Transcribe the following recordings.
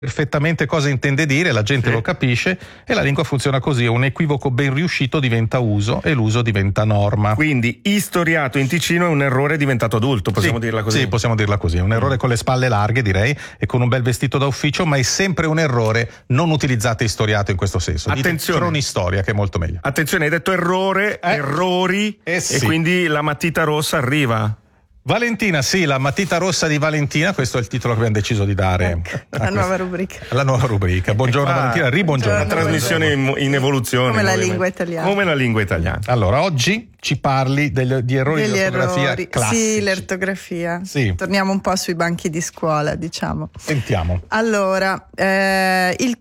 perfettamente cosa intende dire, la gente lo capisce e la lingua funziona così, un equivoco ben riuscito diventa uso e l'uso diventa norma. Quindi istoriato in Ticino è un errore diventato adulto, possiamo dirla così? Sì, possiamo dirla così, un errore con le spalle larghe direi e con un bel vestito da ufficio, ma è sempre un errore, non utilizzate istoriato in questo senso. Attenzione. Cronistoria che è molto meglio. Attenzione, hai detto errore, errori sì. E quindi la matita rossa arriva. Valentina, sì, la matita rossa di Valentina, questo è il titolo che abbiamo deciso di dare la nuova rubrica. La nuova rubrica. Buongiorno Valentina, ribuongiorno. Una trasmissione in evoluzione. Come la lingua italiana. Come la lingua italiana. Allora, oggi ci parli di errori di ortografia classici. Sì, l'ortografia. Sì. Torniamo un po' sui banchi di scuola, diciamo. Sentiamo. Allora, il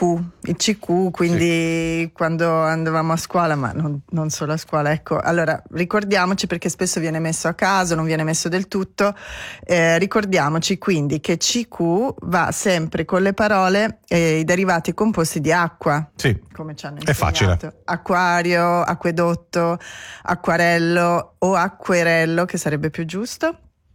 CQ, quindi quando andavamo a scuola, ma non solo a scuola, ecco. Allora, ricordiamoci, perché spesso viene messo a caso, non viene messo del tutto, ricordiamoci quindi che CQ va sempre con le parole, i derivati composti di acqua. Sì. Come ci hanno insegnato. È facile. Acquario, acquedotto, acquarello o acquerello, che sarebbe più giusto,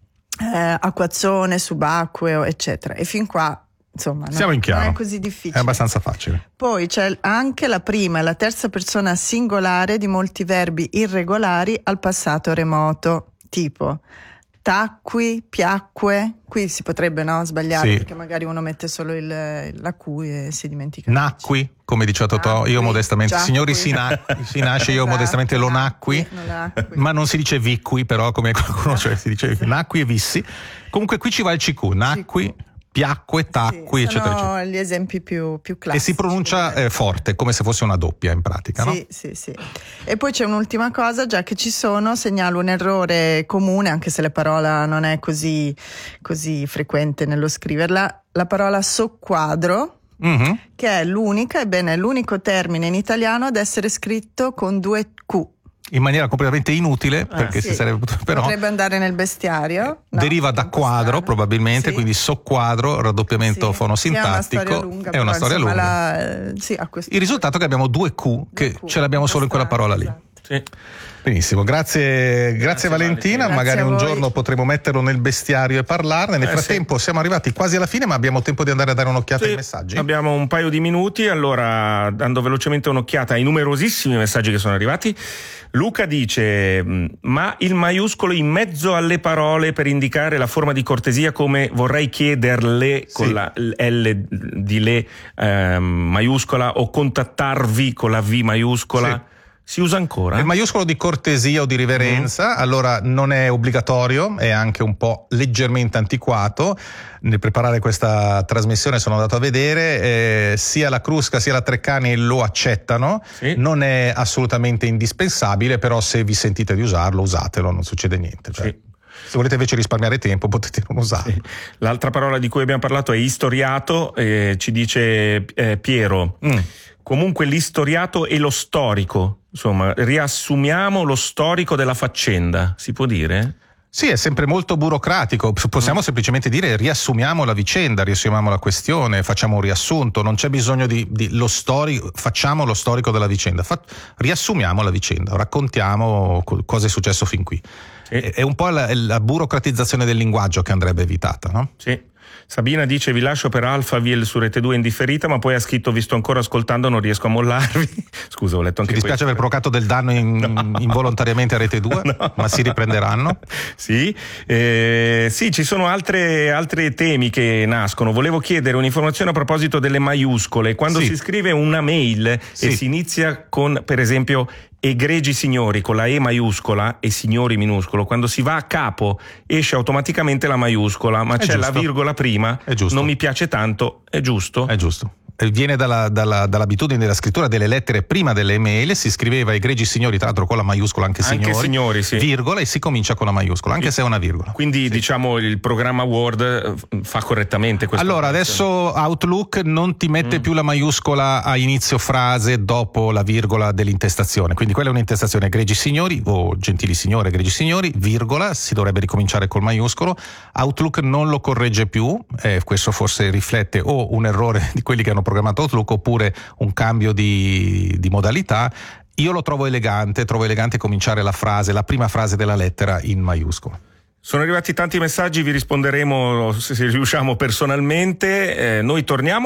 acquazzone, subacqueo, eccetera. E fin qua, insomma, siamo in chiaro. Non è così difficile. È abbastanza facile. Poi c'è anche la prima e la terza persona singolare di molti verbi irregolari al passato remoto, tipo tacqui, piacque. Qui si potrebbe sbagliare, sì, perché magari uno mette solo la Q e si dimentica. Nacqui, come diceva Totò, io modestamente, giacqui. Signori si nasce, io modestamente lo nacqui, ma non si dice vicqui, però come qualcuno si dice nacqui e vissi. Comunque qui ci va il CQ, nacqui, piacque, tacqui, eccetera, eccetera. Sono gli esempi più classici. E si pronuncia forte, come se fosse una doppia in pratica, no? Sì. E poi c'è un'ultima cosa, già che ci sono, segnalo un errore comune, anche se la parola non è così frequente nello scriverla, la parola soqquadro, che è l'unico termine in italiano ad essere scritto con 2 Q. In maniera completamente inutile, perché si sarebbe potuto, però potrebbe andare nel bestiario. Deriva da quadro, probabilmente, quindi soqquadro, raddoppiamento fonosintattico. È una storia lunga. Il risultato è che abbiamo 2 Q, che ce l'abbiamo solo in quella parola lì. Sì. Benissimo, grazie Valentina. Magari un giorno potremo metterlo nel bestiario e parlarne. Nel frattempo siamo arrivati quasi alla fine, ma abbiamo tempo di andare a dare un'occhiata ai messaggi. Abbiamo un paio di minuti, allora dando velocemente un'occhiata ai numerosissimi messaggi che sono arrivati. Luca dice: ma il maiuscolo in mezzo alle parole per indicare la forma di cortesia, come vorrei chiederle con la L di le maiuscola, o contattarvi con la V maiuscola? Si usa ancora? Il maiuscolo di cortesia o di riverenza, allora non è obbligatorio, è anche un po' leggermente antiquato. Nel preparare questa trasmissione sono andato a vedere, sia la Crusca sia la Treccani lo accettano, non è assolutamente indispensabile, però se vi sentite di usarlo, usatelo, non succede niente. Cioè, se volete invece risparmiare tempo potete non usarlo. L'altra parola di cui abbiamo parlato è istoriato, ci dice Piero. Comunque l'istoriato e lo storico, insomma, riassumiamo lo storico della faccenda, si può dire? Sì, è sempre molto burocratico, possiamo semplicemente dire riassumiamo la vicenda, riassumiamo la questione, facciamo un riassunto, non c'è bisogno di lo storico, facciamo lo storico della vicenda, riassumiamo la vicenda, raccontiamo cosa è successo fin qui. È un po' la burocratizzazione del linguaggio che andrebbe evitata, no? Sì. Sabina dice: vi lascio per Alphaville su Rete 2 indifferita, ma poi ha scritto: vi sto ancora ascoltando, non riesco a mollarvi. Scusa, ho letto anche questo. Mi dispiace aver provocato del danno involontariamente a Rete 2, ma si riprenderanno. Sì, ci sono altri temi che nascono. Volevo chiedere un'informazione a proposito delle maiuscole. Quando si scrive una mail e si inizia con, per esempio, egregi signori con la E maiuscola e signori minuscolo, quando si va a capo esce automaticamente la maiuscola, ma c'è la virgola prima, non mi piace tanto, è giusto? È giusto. Viene dall'abitudine della scrittura delle lettere prima delle email, si scriveva egregi signori, tra l'altro con la maiuscola anche signori, virgola, e si comincia con la maiuscola, anche se è una virgola. Quindi diciamo il programma Word fa correttamente questo. Allora adesso Outlook non ti mette più la maiuscola a inizio frase dopo la virgola dell'intestazione, quindi quella è un'intestazione egregi signori o gentili signore, egregi signori, virgola, si dovrebbe ricominciare col maiuscolo. Outlook non lo corregge più, questo forse riflette o un errore di quelli che hanno programmato Outlook oppure un cambio di modalità. Io lo trovo elegante cominciare la prima frase della lettera in maiuscolo. Sono arrivati tanti messaggi, vi risponderemo se riusciamo personalmente. Noi torniamo